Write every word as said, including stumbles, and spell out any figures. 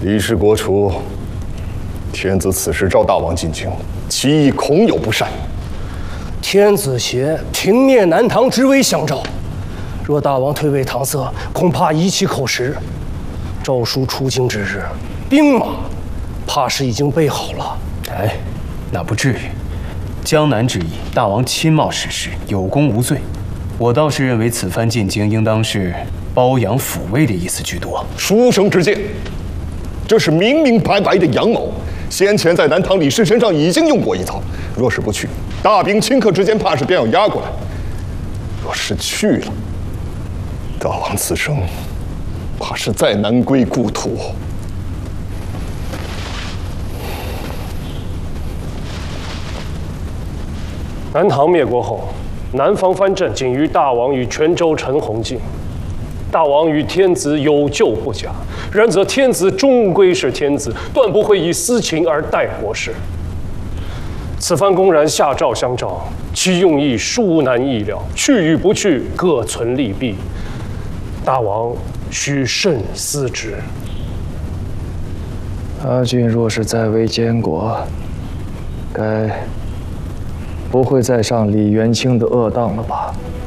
李氏国除，天子此时召大王进京，其意恐有不善。 天子携平灭南唐之威相召，若大王退位搪塞，恐怕遗弃口实。诏书出京之日，兵马怕是已经备好了。 哎，那不至于。江南之役，大王亲冒实施，有功无罪。我倒是认为此番进京，应当是褒扬抚慰的意思居多。 书生之见，这是明明白白的阳谋。先前在南唐李氏身上已经用过一招，若是不去，大兵顷刻之间怕是便要压过来。若是去了，大王此生怕是再难归故土。 南唐灭国后，南方藩镇仅余大王与泉州陈弘敬。大王与天子有旧不假，然则天子终归是天子，断不会以私情而待国事。此番公然下诏相召，其用意殊难意料，去与不去，各存利弊。大王须慎思之。 阿俊若是在位监国，该不会再上李元清的恶当了吧？